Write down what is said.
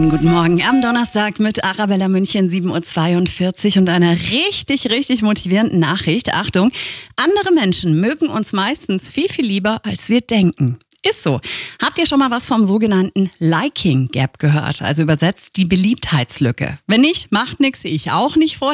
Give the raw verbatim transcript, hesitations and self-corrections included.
Guten Morgen am Donnerstag mit Arabella München, sieben Uhr zweiundvierzig und einer richtig, richtig motivierenden Nachricht. Achtung, andere Menschen mögen uns meistens viel, viel lieber, als wir denken. Ist so. Habt ihr schon mal was vom sogenannten Liking Gap gehört? Also übersetzt die Beliebtheitslücke. Wenn nicht, macht nix, ich auch nicht vorher.